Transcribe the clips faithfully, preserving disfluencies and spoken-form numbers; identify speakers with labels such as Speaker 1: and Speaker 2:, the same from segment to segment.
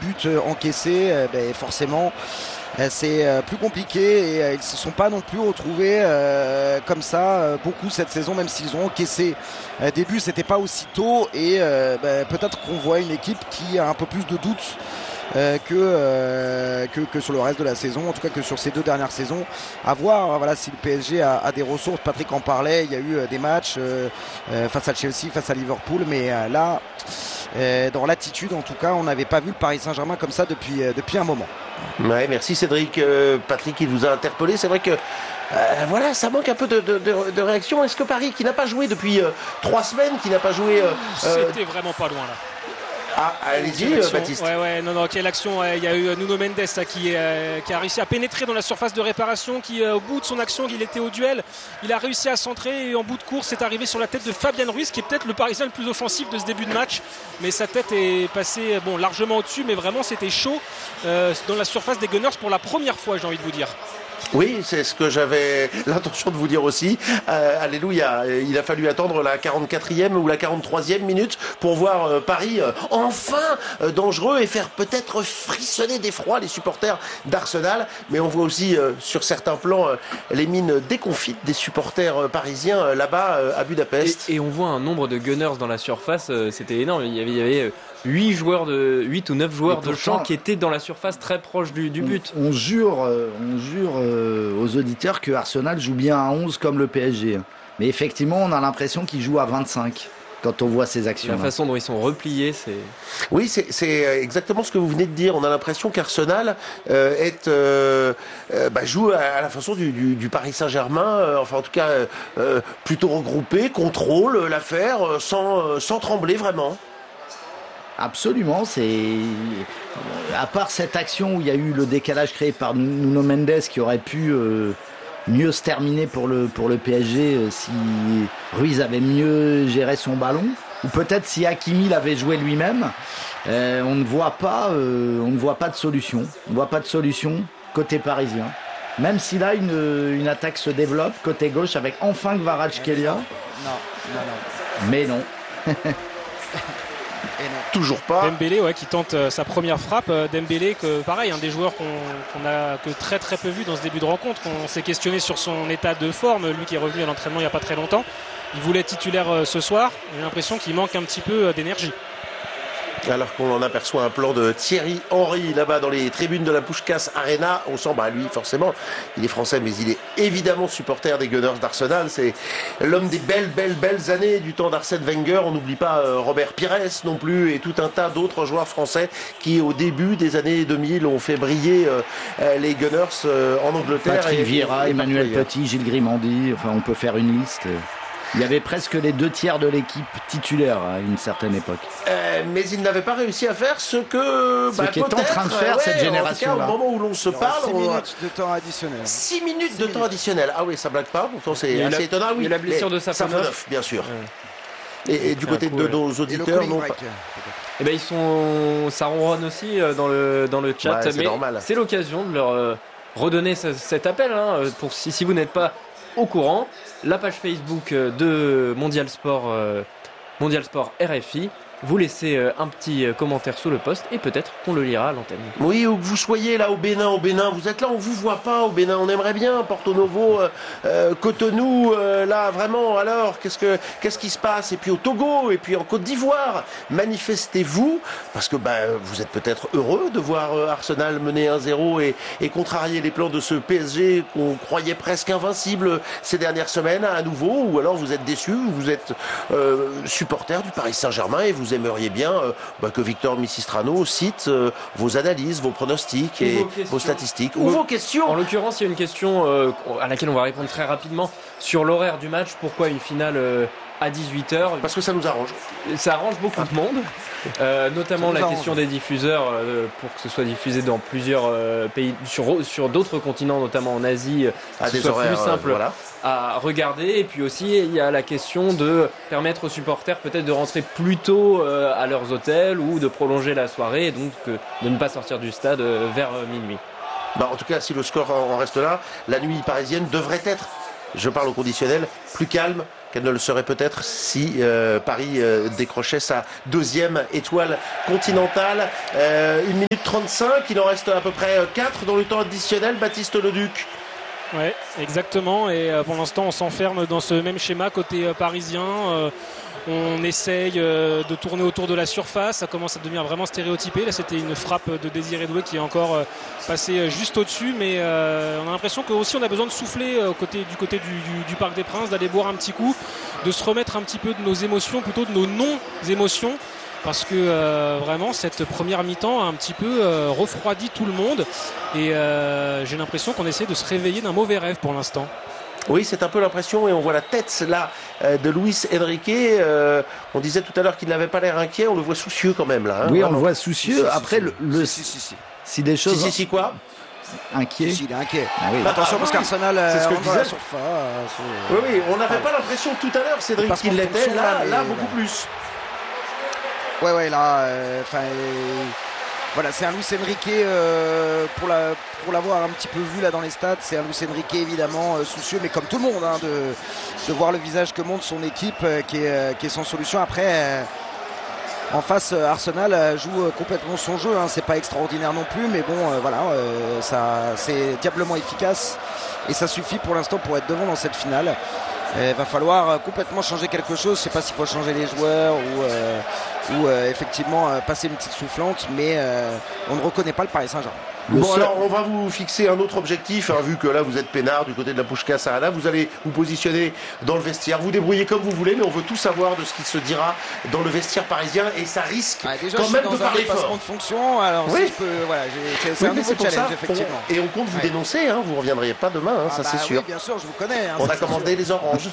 Speaker 1: buts encaissés, euh, ben, forcément euh, c'est euh, plus compliqué et euh, ils ne se sont pas non plus retrouvés euh, comme ça euh, beaucoup cette saison, même s'ils ont encaissé euh, des buts, c'était pas aussi tôt et euh, ben, peut-être qu'on voit une équipe qui a un peu plus de doutes Euh, que, euh, que, que sur le reste de la saison, en tout cas que sur ces deux dernières saisons. À voir voilà, si le P S G a, a des ressources. Patrick en parlait, il y a eu euh, des matchs euh, euh, face à Chelsea, face à Liverpool, mais euh, là euh, dans l'attitude en tout cas on n'avait pas vu le Paris Saint-Germain comme ça depuis, euh, depuis un moment.
Speaker 2: Ouais, merci Cédric. euh, Patrick, il vous a interpellé, c'est vrai que Euh, voilà, ça manque un peu de, de, de, de réaction. Est-ce que Paris, qui n'a pas joué depuis euh, trois semaines, qui n'a pas joué... Euh,
Speaker 3: C'était vraiment pas loin là.
Speaker 2: Ah, allez-y, euh, Baptiste.
Speaker 3: Ouais, ouais, non, non, quelle action. Il y a eu Nuno Mendes là, qui, euh, qui a réussi à pénétrer dans la surface de réparation, qui, euh, au bout de son action, il était au duel. Il a réussi à centrer et en bout de course, c'est arrivé sur la tête de Fabien Ruiz, qui est peut-être le Parisien le plus offensif de ce début de match. Mais sa tête est passée bon, largement au-dessus, mais vraiment, c'était chaud euh, dans la surface des Gunners pour la première fois, j'ai envie de vous dire.
Speaker 2: Oui, c'est ce que j'avais l'intention de vous dire aussi. Euh, alléluia, il a fallu attendre la quarante-quatrième ou la quarante-troisième minute pour voir euh, Paris euh, enfin euh, dangereux et faire peut-être frissonner d'effroi les supporters d'Arsenal. Mais on voit aussi euh, sur certains plans euh, les mines déconfites des supporters euh, parisiens euh, là-bas euh, à Budapest.
Speaker 4: Et, et on voit un nombre de gunners dans la surface, euh, c'était énorme. Il y avait, il y avait euh, huit joueurs de huit ou neuf joueurs de champ qui étaient dans la surface très proche du, du but.
Speaker 5: On, on jure, euh, on jure euh, aux auditeurs que Arsenal joue bien à onze comme le P S G. Mais effectivement, on a l'impression qu'il joue à vingt-cinq quand on voit ces actions.
Speaker 4: La façon dont ils sont repliés, c'est...
Speaker 2: Oui, c'est, c'est exactement ce que vous venez de dire. On a l'impression qu'Arsenal euh, est, euh, euh, bah, joue à, à la façon du, du, du Paris Saint-Germain, euh, enfin en tout cas euh, plutôt regroupé, contrôle l'affaire euh, sans, euh, sans trembler vraiment.
Speaker 5: Absolument, c'est à part cette action où il y a eu le décalage créé par Nuno Mendes qui aurait pu euh, mieux se terminer pour le pour le P S G euh, si Ruiz avait mieux géré son ballon ou peut-être si Hakimi l'avait joué lui-même. Euh, on ne voit pas euh, on ne voit pas de solution, on ne voit pas de solution côté parisien. Même si là une une attaque se développe côté gauche avec enfin Kvaratskhelia.
Speaker 1: Non, non, non.
Speaker 5: Mais non.
Speaker 1: Et non.
Speaker 2: Toujours pas.
Speaker 3: Dembélé ouais, qui tente euh, sa première frappe. Euh, Dembélé, que pareil, un des joueurs qu'on, qu'on a que très très peu vu dans ce début de rencontre. On s'est questionné sur son état de forme, lui qui est revenu à l'entraînement il n'y a pas très longtemps. Il voulait être titulaire euh, ce soir. J'ai l'impression qu'il manque un petit peu euh, d'énergie.
Speaker 2: Alors qu'on en aperçoit un plan de Thierry Henry là-bas dans les tribunes de la Puskás Arena, on sent, bah lui forcément, il est français mais il est évidemment supporter des Gunners d'Arsenal. C'est l'homme des belles, belles, belles années du temps d'Arsène Wenger. On n'oublie pas euh, Robert Pires non plus et tout un tas d'autres joueurs français qui au début des années deux mille ont fait briller euh, les Gunners euh, en Angleterre.
Speaker 5: Patrick
Speaker 2: et,
Speaker 5: Vieira,
Speaker 2: et, et
Speaker 5: Emmanuel Petit, Gilles Grimandi, enfin on peut faire une liste. Il y avait presque les deux tiers de l'équipe titulaire à une certaine époque.
Speaker 2: Euh, mais il n'avait pas réussi à faire ce que...
Speaker 5: Ce
Speaker 2: bah,
Speaker 5: qui est en train de faire
Speaker 2: ouais,
Speaker 5: cette génération-là.
Speaker 2: En tout cas, au moment où l'on se parle...
Speaker 1: six
Speaker 2: on...
Speaker 1: minutes de temps additionnel.
Speaker 2: six minutes de temps additionnel. Ah oui, ça blague pas. Pourtant, c'est assez
Speaker 4: la,
Speaker 2: étonnant. Oui,
Speaker 4: il y a la blessure de Safonov,
Speaker 2: bien sûr.
Speaker 4: Ouais.
Speaker 2: Et, et du côté de nos auditeurs, non pas...
Speaker 4: Eh ben ils sont, ça ronronne aussi dans le dans le chat,
Speaker 2: ouais, c'est
Speaker 4: mais
Speaker 2: normal.
Speaker 4: C'est l'occasion de leur euh, redonner ce, cet appel. Hein, pour si, si vous n'êtes pas au courant, la page Facebook de Mondial Sport, euh, Mondial Sport R F I. Vous laissez un petit commentaire sous le post et peut-être qu'on le lira à l'antenne.
Speaker 2: Oui, où que vous soyez là au Bénin, au Bénin, vous êtes là, on vous voit pas au Bénin, on aimerait bien Porto Novo, euh, euh, Cotonou, euh, là vraiment. Alors qu'est-ce que qu'est-ce qui se passe? Et puis au Togo, et puis en Côte d'Ivoire, manifestez-vous parce que bah, vous êtes peut-être heureux de voir euh, Arsenal mener un zéro et, et contrarier les plans de ce P S G qu'on croyait presque invincible ces dernières semaines à nouveau, ou alors vous êtes déçu, vous êtes euh, supporter du Paris Saint-Germain et vous Vous aimeriez bien euh, bah, que Victor Misistrano cite euh, vos analyses, vos pronostics et vos, vos statistiques ou, ou vos questions.
Speaker 4: En l'occurrence, il y a une question euh, à laquelle on va répondre très rapidement sur l'horaire du match. Pourquoi une finale euh, à dix-huit heures?
Speaker 2: Parce que ça nous arrange.
Speaker 4: Ça arrange beaucoup de monde, euh, notamment la question des diffuseurs euh, pour que ce soit diffusé dans plusieurs euh, pays, sur, sur d'autres continents, notamment en Asie,
Speaker 2: à
Speaker 4: que
Speaker 2: des
Speaker 4: ce soit
Speaker 2: horaires,
Speaker 4: plus simple
Speaker 2: euh, voilà.
Speaker 4: à regarder. Et puis aussi, il y a la question de permettre aux supporters peut-être de rentrer plus tôt euh, à leurs hôtels ou de prolonger la soirée et donc euh, de ne pas sortir du stade euh, vers euh, minuit.
Speaker 2: Bah, en tout cas, si le score en reste là, la nuit parisienne devrait être je parle au conditionnel, plus calme qu'elle ne le serait peut-être si euh, Paris euh, décrochait sa deuxième étoile continentale. Euh, une minute trente-cinq, il en reste à peu près quatre dans le temps additionnel. Baptiste Leduc.
Speaker 3: Ouais, exactement. Et euh, pour l'instant, on s'enferme dans ce même schéma côté euh, parisien. Euh, on essaye euh, de tourner autour de la surface. Ça commence à devenir vraiment stéréotypé. Là, c'était une frappe de Désiré Doué qui est encore euh, passée juste au-dessus. Mais euh, on a l'impression qu'aussi on a besoin de souffler euh, côté, du côté du, du, du Parc des Princes, d'aller boire un petit coup, de se remettre un petit peu de nos émotions, plutôt de nos non-émotions. Parce que euh, vraiment cette première mi-temps a un petit peu euh, refroidi tout le monde et euh, j'ai l'impression qu'on essaie de se réveiller d'un mauvais rêve pour l'instant.
Speaker 2: Oui, c'est un peu l'impression et on voit la tête là de Luis Enrique. Euh, on disait tout à l'heure qu'il n'avait pas l'air inquiet, on le voit soucieux quand même là. Hein,
Speaker 5: oui,
Speaker 2: vraiment.
Speaker 5: On le voit soucieux. Si, Après, si, le, le
Speaker 1: si, si, si.
Speaker 5: si des choses.
Speaker 2: Si, si, si quoi
Speaker 5: Inquiet.
Speaker 1: Si, il est inquiet.
Speaker 5: Ah oui.
Speaker 1: Attention
Speaker 2: ah,
Speaker 1: parce
Speaker 2: oui.
Speaker 1: qu'Arsenal
Speaker 2: c'est ce que
Speaker 1: rentre dans la surface.
Speaker 2: Oui, oui, on n'avait pas l'impression tout à l'heure, Cédric, qu'il l'était. Là, là, beaucoup plus.
Speaker 1: Ouais, ouais, là, enfin, euh, voilà, c'est un Luis Enrique euh, pour la, pour l'avoir un petit peu vu là dans les stats, c'est un Luis Enrique évidemment euh, soucieux, mais comme tout le monde, hein, de, de voir le visage que montre son équipe, euh, qui est, euh, qui est sans solution. Après, euh, en face, euh, Arsenal euh, joue euh, complètement son jeu, hein, c'est pas extraordinaire non plus, mais bon, euh, voilà, euh, ça, c'est diablement efficace et ça suffit pour l'instant pour être devant dans cette finale. Il va falloir euh, complètement changer quelque chose. Je ne sais pas s'il faut changer les joueurs ou, euh, ou euh, effectivement euh, passer une petite soufflante, mais euh, on ne reconnaît pas le Paris Saint-Germain.
Speaker 2: Le bon seul... alors on va vous fixer un autre objectif, hein, vu que là vous êtes peinard du côté de la Puskás Arena, vous allez vous positionner dans le vestiaire, vous débrouillez comme vous voulez, mais on veut tout savoir de ce qui se dira dans le vestiaire parisien et ça risque
Speaker 1: ah, déjà,
Speaker 2: quand même de parler fort.
Speaker 1: De fonction, alors
Speaker 2: oui.
Speaker 1: si je peux, voilà, c'est, c'est
Speaker 2: oui,
Speaker 1: un nouveau challenge
Speaker 2: ça,
Speaker 1: effectivement.
Speaker 2: On, et on compte vous ouais. dénoncer, hein, vous ne reviendriez pas demain, hein, ah, ça
Speaker 1: bah,
Speaker 2: c'est sûr.
Speaker 1: Oui, bien sûr, je vous connais. Hein,
Speaker 2: on a commandé les oranges.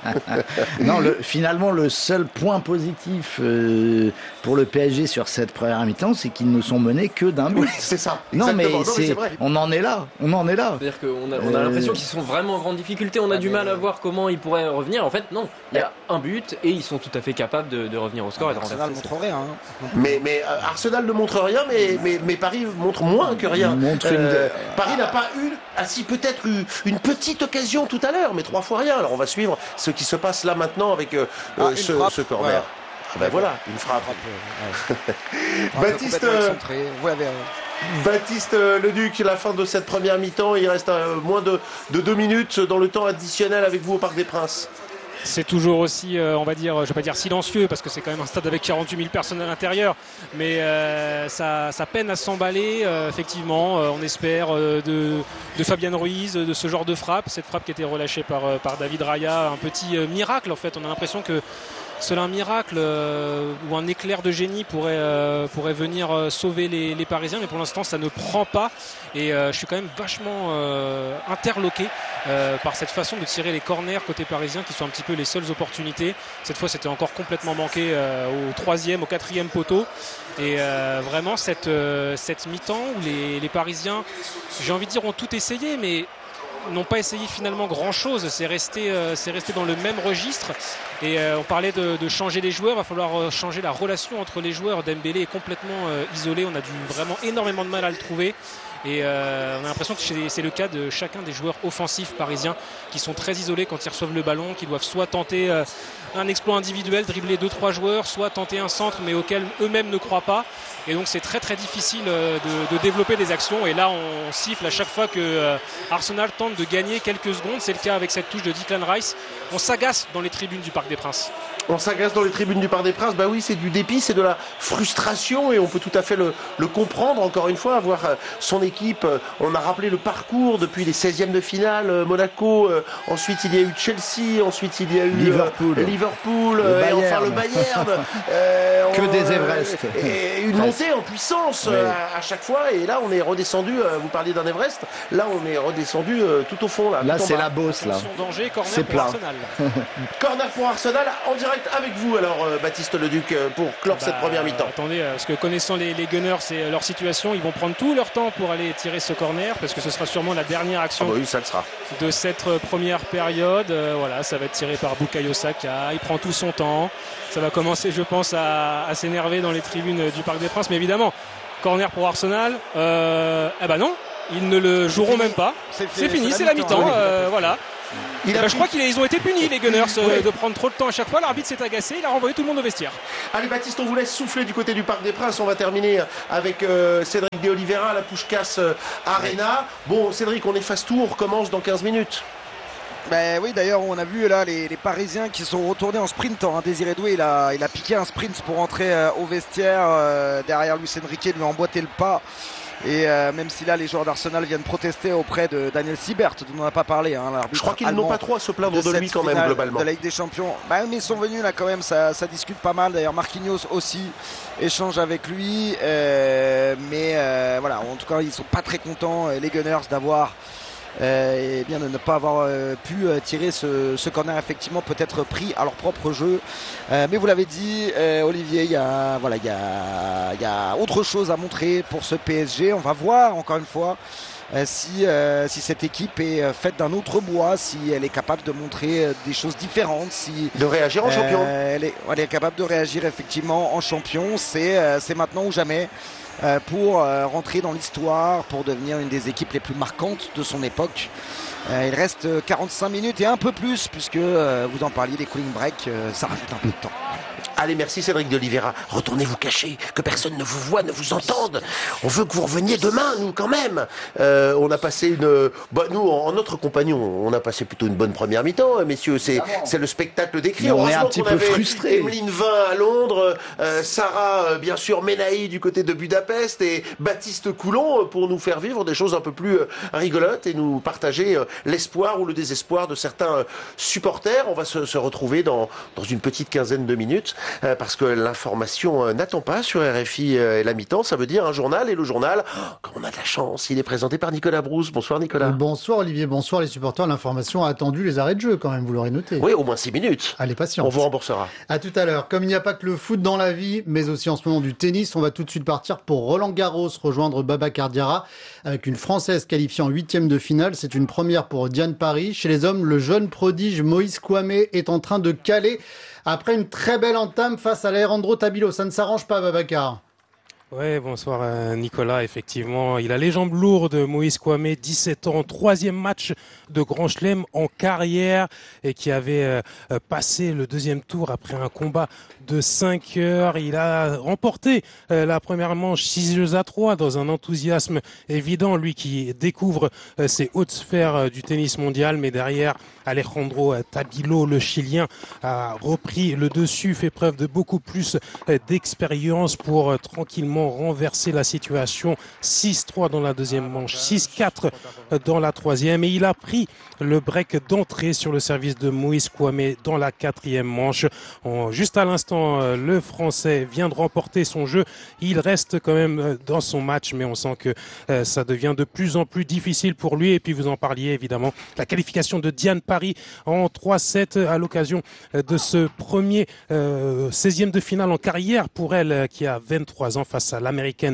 Speaker 5: non, le, finalement le seul point positif euh, pour le P S G sur cette première mi-temps, c'est qu'ils ne sont menés que d'un but.
Speaker 2: Oui, c'est ça.
Speaker 5: Non mais,
Speaker 2: non,
Speaker 5: c'est,
Speaker 2: mais c'est vrai.
Speaker 5: On en est là, on en est là.
Speaker 4: C'est-à-dire qu'on a, on a euh... l'impression qu'ils sont vraiment en grande difficulté, on a ah, du mal à voir comment ils pourraient revenir. En fait, non, il y a un but et ils sont tout à fait capables de, de revenir au score.
Speaker 1: Ah, et de Arsenal montre rien. Hein.
Speaker 2: Mais, mais euh, Arsenal ne montre rien, mais, mais, mais Paris montre moins que rien.
Speaker 5: Montre
Speaker 2: euh,
Speaker 5: une...
Speaker 2: Paris n'a pas eu, ah si peut-être eu une petite occasion tout à l'heure, mais trois fois rien. Alors on va suivre ce qui se passe là maintenant avec euh, ah, ce, ce corner. Voilà. Ah ben voilà, une frappe.
Speaker 1: Ouais.
Speaker 2: Baptiste, Baptiste Leduc, la fin de cette première mi-temps, il reste euh, moins de, de deux minutes dans le temps additionnel avec vous au Parc des Princes.
Speaker 3: C'est toujours aussi, euh, on va dire, je vais pas dire silencieux parce que c'est quand même un stade avec quarante-huit mille personnes à l'intérieur, mais euh, ça, ça peine à s'emballer. Euh, effectivement, euh, on espère euh, de, de Fabian Ruiz, de ce genre de frappe, cette frappe qui a été relâchée par, par David Raya, un petit euh, miracle en fait. On a l'impression que seul un miracle euh, ou un éclair de génie pourrait, euh, pourrait venir euh, sauver les, les Parisiens, mais pour l'instant ça ne prend pas et euh, je suis quand même vachement euh, interloqué euh, par cette façon de tirer les corners côté parisien qui sont un petit peu les seules opportunités. Cette fois c'était encore complètement manqué euh, au troisième, au quatrième poteau et euh, vraiment cette, euh, cette mi-temps où les, les Parisiens, j'ai envie de dire, ont tout essayé, mais n'ont pas essayé finalement grand chose, c'est resté, euh, c'est resté dans le même registre et euh, on parlait de, de changer les joueurs, il va falloir changer la relation entre les joueurs. Dembélé est complètement euh, isolé, on a dû vraiment énormément de mal à le trouver et euh, on a l'impression que c'est le cas de chacun des joueurs offensifs parisiens qui sont très isolés quand ils reçoivent le ballon, qui doivent soit tenter euh, un exploit individuel, dribbler deux trois joueurs, soit tenter un centre mais auquel eux-mêmes ne croient pas et donc c'est très très difficile euh, de, de développer des actions et là on siffle à chaque fois que euh, Arsenal tente de gagner quelques secondes, c'est le cas avec cette touche de Declan Rice. On s'agace dans les tribunes du Parc des Princes.
Speaker 2: On s'agace dans les tribunes du Parc des Princes, bah oui, c'est du dépit, c'est de la frustration et on peut tout à fait le, le comprendre. Encore une fois, avoir son équipe, on a rappelé le parcours depuis les seizièmes de finale, Monaco, euh, ensuite il y a eu Chelsea, ensuite il y a eu
Speaker 5: Liverpool,
Speaker 2: euh, Liverpool euh, et enfin le Bayern. euh,
Speaker 5: que
Speaker 2: on,
Speaker 5: des Everest.
Speaker 2: Et une montée en puissance oui. euh, à chaque fois et là on est redescendu, euh, vous parliez d'un Everest, là on est redescendu euh, tout au fond. Là,
Speaker 5: là c'est la Beauce là.
Speaker 3: Danger, corner
Speaker 5: c'est
Speaker 3: pour
Speaker 5: plat.
Speaker 3: Arsenal.
Speaker 2: Corner pour Arsenal en direct avec vous alors euh, Baptiste Leduc pour clore bah, cette première mi-temps.
Speaker 3: Attendez, parce que connaissant les, les Gunners et leur situation, ils vont prendre tout leur temps pour aller tirer ce corner parce que ce sera sûrement la dernière action
Speaker 2: ah bah oui, ça le sera.
Speaker 3: de cette première période. Euh, voilà, ça va être tiré par Bukayo Saka, il prend tout son temps. Ça va commencer, je pense, à, à s'énerver dans les tribunes du Parc des Princes, mais évidemment, corner pour Arsenal. Euh, eh ben non, ils ne le joueront même pas. C'est fini, c'est, fini, c'est la mi-temps. Euh, voilà.
Speaker 2: Il a
Speaker 3: bah,
Speaker 2: pris...
Speaker 3: Je crois qu'ils ont été punis, les Gunners, euh, ouais. de prendre trop de temps à chaque fois. L'arbitre s'est agacé, il a renvoyé tout le monde au vestiaire.
Speaker 2: Allez Baptiste, on vous laisse souffler du côté du Parc des Princes. On va terminer avec euh, Cédric de Oliveira à la Puskás euh, Arena. Bon Cédric, on efface tout, on recommence dans quinze minutes.
Speaker 1: Ben oui, d'ailleurs on a vu là les, les Parisiens qui sont retournés en sprintant. Hein. Désiré Doué il a, il a piqué un sprint pour entrer euh, au vestiaire. Euh, derrière Luis Enrique, lui a emboîté le pas. Et euh, même si là les joueurs d'Arsenal viennent protester auprès de Daniel Siebert, dont on n'a pas parlé, hein,
Speaker 2: je crois qu'ils n'ont pas trop à se plaindre de, de lui quand même globalement.
Speaker 1: De la Ligue des Champions. Bah, mais ils sont venus là quand même, ça, ça discute pas mal. D'ailleurs Marquinhos aussi échange avec lui. Euh, mais euh, voilà, en tout cas ils sont pas très contents les Gunners d'avoir Euh, et bien de ne pas avoir euh, pu euh, tirer ce, ce corner effectivement peut-être pris à leur propre jeu. Euh, mais vous l'avez dit, euh, Olivier, il y a voilà, il y a, il y a autre chose à montrer pour ce P S G. On va voir encore une fois euh, si euh, si cette équipe est euh, faite d'un autre bois, si elle est capable de montrer euh, des choses différentes, si
Speaker 2: de réagir en euh, champion.
Speaker 1: Elle est, elle est capable de réagir effectivement en champion. C'est euh, c'est maintenant ou jamais. Euh, pour euh, rentrer dans l'histoire, pour devenir une des équipes les plus marquantes de son époque. Euh, il reste quarante-cinq minutes et un peu plus, puisque euh, vous en parliez, les cooling breaks, euh, ça rajoute un peu de temps.
Speaker 2: Allez, merci Cédric de Oliveira. Retournez vous cacher, que personne ne vous voit, ne vous entende. On veut que vous reveniez demain, nous, quand même. Euh, on a passé une... Bah, nous, en, en notre compagnon, on a passé plutôt une bonne première mi-temps, messieurs. C'est, c'est le spectacle décrit.
Speaker 5: On est un petit peu frustrés.
Speaker 2: Emeline Vin à Londres, euh, Sarah, euh, bien sûr, Menahi du côté de Budapest et Baptiste Coulon pour nous faire vivre des choses un peu plus euh, rigolotes et nous partager euh, l'espoir ou le désespoir de certains euh, supporters. On va se, se retrouver dans, dans une petite quinzaine de minutes. Euh, parce que l'information euh, n'attend pas sur R F I euh, et la mi-temps, ça veut dire un journal, et le journal, oh, comme on a de la chance, il est présenté par Nicolas Brousse. Bonsoir Nicolas.
Speaker 6: Bonsoir Olivier, bonsoir les supporters. L'information a attendu les arrêts de jeu quand même, vous l'aurez noté.
Speaker 2: Oui, au moins six minutes.
Speaker 6: Allez, patience.
Speaker 2: On vous remboursera.
Speaker 6: À tout à l'heure. Comme il n'y a pas que le foot dans la vie, mais aussi en ce moment du tennis, on va tout de suite partir pour Roland Garros, rejoindre Babacar Diarra avec une Française qualifiée en huitième de finale. C'est une première pour Diane Parry. Chez les hommes, le jeune prodige Moïse Kouame est en train de caler après une très belle entame face à Alejandro Tabilo. Ça ne s'arrange pas, Babacar.
Speaker 3: Ouais, bonsoir Nicolas. Effectivement, il a les jambes lourdes. Moïse Kouame, dix-sept ans, troisième match de Grand Chelem en carrière et qui avait euh, passé le deuxième tour après un combat de cinq heures. Il a remporté euh, la première manche six jeux à trois dans un enthousiasme évident, lui qui découvre euh, ces hautes sphères euh, du tennis mondial. Mais derrière, Alejandro Tabilo, le Chilien, a repris le dessus, fait preuve de beaucoup plus euh, d'expérience pour euh, tranquillement renverser la situation. Six trois dans la deuxième manche, six quatre dans la troisième, et il a pris le break d'entrée sur le service de Moïse Kouame dans la quatrième manche. En, juste à l'instant, le Français vient de remporter son jeu. Il reste quand même dans son match, mais on sent que euh, ça devient de plus en plus difficile pour lui. Et puis vous en parliez évidemment, la qualification de Diane Parry en trois sept à l'occasion de ce premier euh, seizième de finale en carrière pour elle, qui a vingt-trois ans, face à l'américaine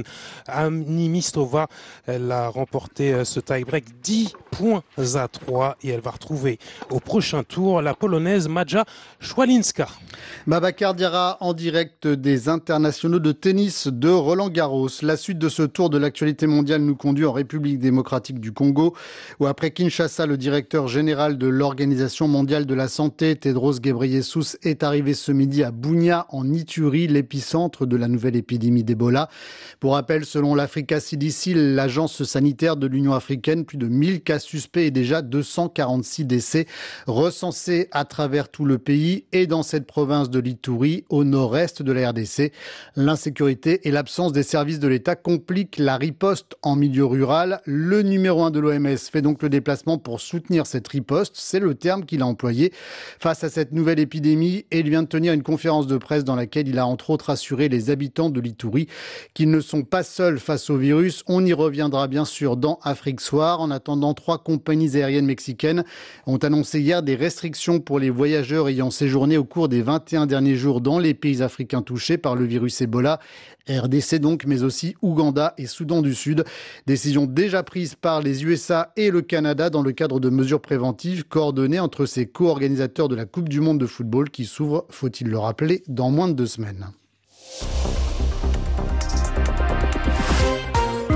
Speaker 3: Amy Mistova. Elle a remporté ce tie-break dix points à trois et elle va retrouver au prochain tour la polonaise Maja Szwalinska.
Speaker 6: Babacar Diarra en direct des internationaux de tennis de Roland Garros. La suite de ce tour de l'actualité mondiale nous conduit en République démocratique du Congo, où après Kinshasa, le directeur général de l'Organisation mondiale de la santé, Tedros Ghebreyesus, est arrivé ce midi à Bunia en Ituri, l'épicentre de la nouvelle épidémie d'Ebola. Pour rappel, selon l'Africa C D C, l'agence sanitaire de l'Union africaine, plus de mille cas suspects et déjà deux cent quarante-six décès recensés à travers tout le pays et dans cette province de l'Ituri, au nord-est de la R D C. L'insécurité et l'absence des services de l'État compliquent la riposte en milieu rural. Le numéro un de l'O M S fait donc le déplacement pour soutenir cette riposte. C'est le terme qu'il a employé face à cette nouvelle épidémie, et il vient de tenir une conférence de presse dans laquelle il a entre autres assuré les habitants de l'Ituri qu'ils ne sont pas seuls face au virus. On y reviendra bien sûr dans Afrique Soir. En attendant, trois compagnies aériennes mexicaines ont annoncé hier des restrictions pour les voyageurs ayant séjourné au cours des vingt et un derniers jours dans les pays africains touchés par le virus Ebola. R D C donc, mais aussi Ouganda et Soudan du Sud. Décision déjà prise par les U S A et le Canada dans le cadre de mesures préventives coordonnées entre ces co-organisateurs de la Coupe du Monde de football qui s'ouvre, faut-il le rappeler, dans moins de deux semaines.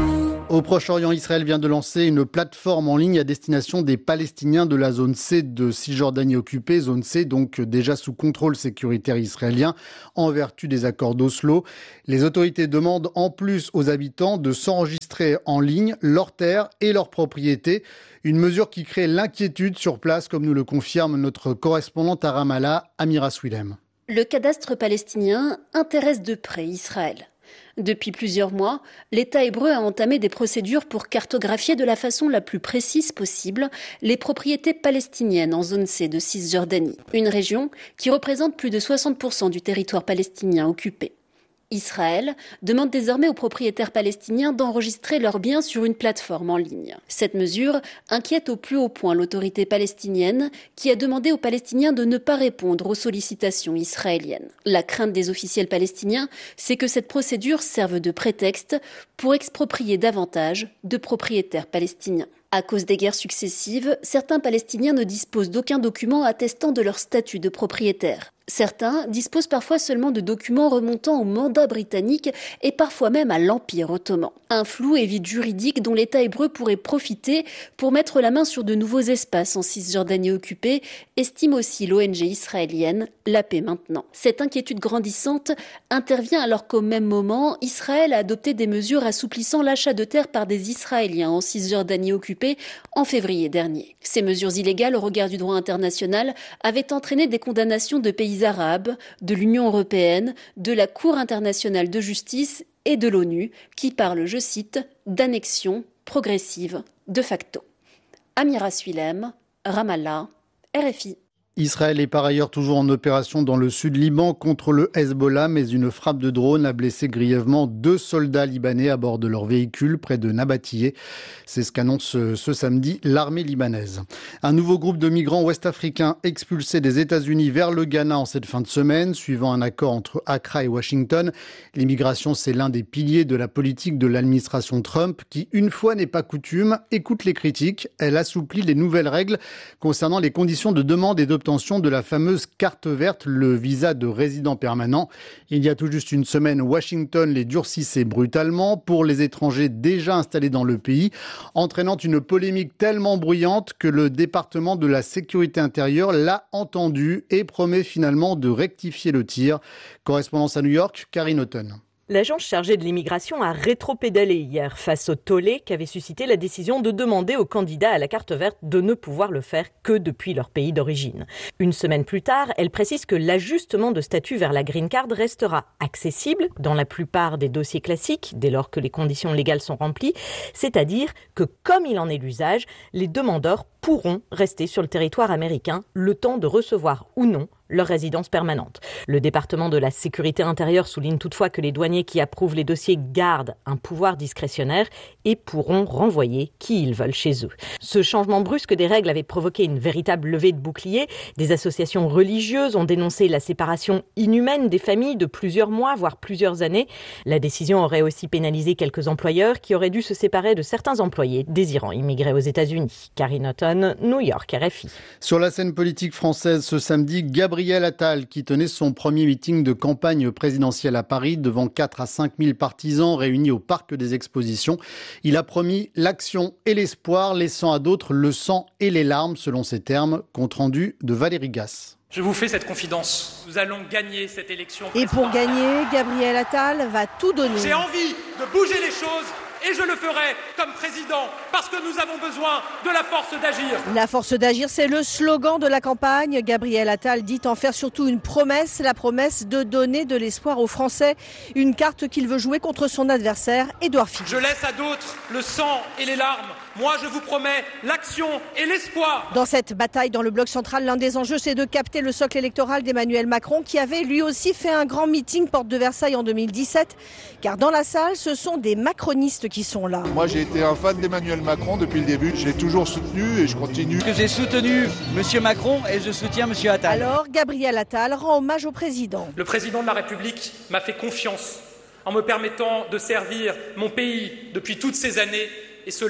Speaker 6: Au Proche-Orient, Israël vient de lancer une plateforme en ligne à destination des Palestiniens de la zone C de Cisjordanie occupée, zone C donc déjà sous contrôle sécuritaire israélien en vertu des accords d'Oslo. Les autorités demandent en plus aux habitants de s'enregistrer en ligne leurs terres et leurs propriétés. Une mesure qui crée l'inquiétude sur place, comme nous le confirme notre correspondante à Ramallah, Amira Swilem.
Speaker 7: Le cadastre palestinien intéresse de près Israël. Depuis plusieurs mois, l'État hébreu a entamé des procédures pour cartographier de la façon la plus précise possible les propriétés palestiniennes en zone C de Cisjordanie, une région qui représente plus de soixante pour cent du territoire palestinien occupé. Israël demande désormais aux propriétaires palestiniens d'enregistrer leurs biens sur une plateforme en ligne. Cette mesure inquiète au plus haut point l'autorité palestinienne qui a demandé aux Palestiniens de ne pas répondre aux sollicitations israéliennes. La crainte des officiels palestiniens, c'est que cette procédure serve de prétexte pour exproprier davantage de propriétaires palestiniens. À cause des guerres successives, certains Palestiniens ne disposent d'aucun document attestant de leur statut de propriétaire. Certains disposent parfois seulement de documents remontant au mandat britannique et parfois même à l'Empire ottoman. Un flou et vide juridique dont l'État hébreu pourrait profiter pour mettre la main sur de nouveaux espaces en Cisjordanie occupée, estime aussi l'O N G israélienne La Paix Maintenant. Cette inquiétude grandissante intervient alors qu'au même moment, Israël a adopté des mesures assouplissant l'achat de terres par des Israéliens en Cisjordanie occupée en février dernier. Ces mesures illégales au regard du droit international avaient entraîné des condamnations de pays arabes, de l'Union européenne, de la Cour internationale de justice et de l'ONU, qui parlent, je cite, d'annexion progressive de facto. Amira Swilem, Ramallah, R F I.
Speaker 6: Israël est par ailleurs toujours en opération dans le sud Liban contre le Hezbollah, mais une frappe de drone a blessé grièvement deux soldats libanais à bord de leur véhicule près de Nabatillé. C'est ce qu'annonce ce samedi l'armée libanaise. Un nouveau groupe de migrants ouest-africains expulsés des États-Unis vers le Ghana en cette fin de semaine, suivant un accord entre Accra et Washington. L'immigration, c'est l'un des piliers de la politique de l'administration Trump qui, une fois n'est pas coutume, écoute les critiques. Elle assouplit les nouvelles règles concernant les conditions de demande et d'obtention de la fameuse carte verte, le visa de résident permanent. Il y a tout juste une semaine, Washington les durcissait brutalement pour les étrangers déjà installés dans le pays, entraînant une polémique tellement bruyante que le département de la sécurité intérieure l'a entendu et promet finalement de rectifier le tir. Correspondance à New York, Karine Houghton.
Speaker 8: L'agence chargée de l'immigration a rétropédalé hier face au tollé qu'avait suscité la décision de demander aux candidats à la carte verte de ne pouvoir le faire que depuis leur pays d'origine. Une semaine plus tard, elle précise que l'ajustement de statut vers la green card restera accessible dans la plupart des dossiers classiques dès lors que les conditions légales sont remplies, c'est-à-dire que comme il en est l'usage, les demandeurs pourront rester sur le territoire américain le temps de recevoir ou non leur résidence permanente. Le département de la sécurité intérieure souligne toutefois que les douaniers qui approuvent les dossiers gardent un pouvoir discrétionnaire et pourront renvoyer qui ils veulent chez eux. Ce changement brusque des règles avait provoqué une véritable levée de boucliers. Des associations religieuses ont dénoncé la séparation inhumaine des familles de plusieurs mois, voire plusieurs années. La décision aurait aussi pénalisé quelques employeurs qui auraient dû se séparer de certains employés désirant immigrer aux États-Unis. Karine Houghton, New York, R F I.
Speaker 6: Sur la scène politique française ce samedi, Gabriel Gabriel Attal qui tenait son premier meeting de campagne présidentielle à Paris devant quatre à cinq mille partisans réunis au Parc des Expositions. Il a promis l'action et l'espoir, laissant à d'autres le sang et les larmes, selon ses termes. Compte rendu de Valérie Gasse.
Speaker 9: Je vous fais cette confidence. Nous allons gagner cette élection.
Speaker 10: Et pour gagner, Gabriel Attal va tout donner.
Speaker 9: J'ai envie de bouger les choses. Et je le ferai comme président parce que nous avons besoin de la force d'agir.
Speaker 10: La force d'agir, c'est le slogan de la campagne. Gabriel Attal dit en faire surtout une promesse, la promesse de donner de l'espoir aux Français. Une carte qu'il veut jouer contre son adversaire, Édouard Philippe.
Speaker 9: Je laisse à d'autres le sang et les larmes. Moi, je vous promets l'action et l'espoir.
Speaker 10: Dans cette bataille dans le bloc central, l'un des enjeux, c'est de capter le socle électoral d'Emmanuel Macron, qui avait lui aussi fait un grand meeting porte de Versailles en deux mille dix-sept. Car dans la salle, ce sont des macronistes qui sont là.
Speaker 11: Moi, j'ai été un fan d'Emmanuel Macron depuis le début. Je l'ai toujours soutenu et je continue.
Speaker 12: Que j'ai soutenu M. Macron et je soutiens M. Attal.
Speaker 10: Alors, Gabriel Attal rend hommage au président.
Speaker 9: Le président de la République m'a fait confiance en me permettant de servir mon pays depuis toutes ces années, et cela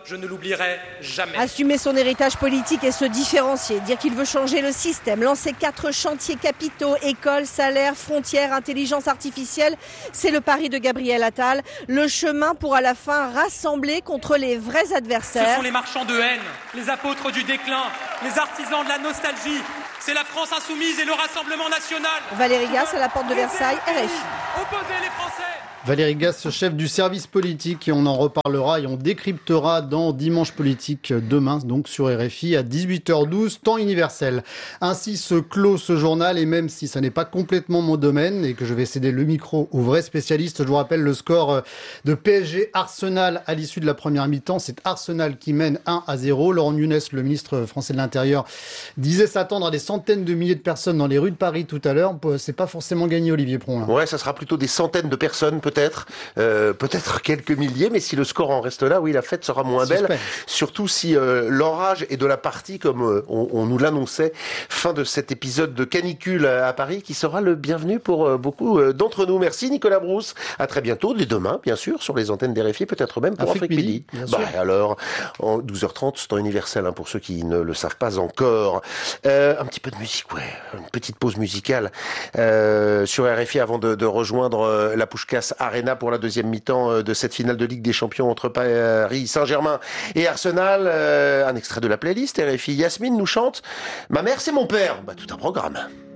Speaker 9: je ne l'oublierai jamais.
Speaker 10: Assumer son héritage politique et se différencier, dire qu'il veut changer le système, lancer quatre chantiers capitaux, écoles, salaires, frontières, intelligence artificielle, c'est le pari de Gabriel Attal. Le chemin pour à la fin rassembler contre les vrais adversaires.
Speaker 9: Ce sont les marchands de haine, les apôtres du déclin, les artisans de la nostalgie. C'est la France insoumise et le Rassemblement national.
Speaker 10: Valérie Gasse à la porte de Versailles, R F I.
Speaker 9: Opposez les Français.
Speaker 6: Valérie Gasse, chef du service politique, et on en reparlera et on décryptera dans Dimanche Politique demain, donc sur R F I à dix-huit heures douze, temps universel. Ainsi se clôt ce journal, et même si ça n'est pas complètement mon domaine et que je vais céder le micro aux vrais spécialistes, je vous rappelle le score de P S G Arsenal à l'issue de la première mi-temps. C'est Arsenal qui mène un à zéro. Laurent Nunez, le ministre français de l'Intérieur, disait s'attendre à des centaines de milliers de personnes dans les rues de Paris tout à l'heure. C'est pas forcément gagné, Olivier Pron. Là.
Speaker 2: Ouais, ça sera plutôt des centaines de personnes, peut-être, euh, peut-être quelques milliers, mais si le score en reste là, oui, la fête sera moins belle. Suspect. Surtout si euh, l'orage est de la partie, comme euh, on, on nous l'annonçait, fin de cet épisode de canicule à Paris, qui sera le bienvenu pour euh, beaucoup euh, d'entre nous. Merci Nicolas Brousse. À très bientôt, dès demain, bien sûr, sur les antennes d'R F I, peut-être même pour Afrique, Afrique Midi. Midi. Bah, alors, en douze heures trente, c'est temps universel hein, pour ceux qui ne le savent pas encore. Euh, un petit peu de musique, ouais, une petite pause musicale euh, sur R F I avant de, de rejoindre euh, la Puskás Arena pour la deuxième mi-temps euh, de cette finale de Ligue des Champions entre Paris Saint-Germain et Arsenal. Euh, un extrait de la playlist R F I. Yasmine nous chante « Ma mère, c'est mon père ». Bah, tout un programme.